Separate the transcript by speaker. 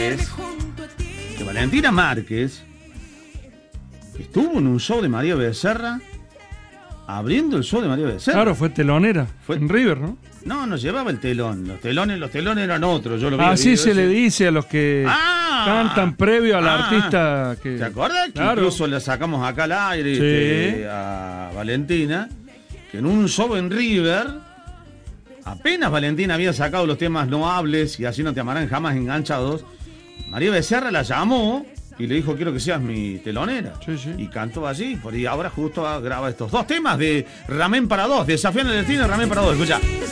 Speaker 1: sabés que Valentina Márquez estuvo en un show de María Becerra, abriendo el show de María Becerra?
Speaker 2: Claro, fue telonera.
Speaker 1: Fue
Speaker 2: en River, ¿no?
Speaker 1: No, no llevaba el telón. Los telones eran otros. Yo lo vi.
Speaker 2: Así se le dice a los que cantan previo al artista que.
Speaker 1: ¿Te acuerdas? Que
Speaker 2: Claro.
Speaker 1: incluso le sacamos acá al aire
Speaker 2: Sí.
Speaker 1: a Valentina, que en un show en River, apenas Valentina había sacado los temas No hables y Así no te amarán jamás enganchados, María Becerra la llamó y le dijo: quiero que seas mi telonera.
Speaker 2: Sí, sí.
Speaker 1: Y cantó así. Y ahora justo graba estos dos temas de Ramen para dos, Desafiando el destino de Ramen para dos. Escucha.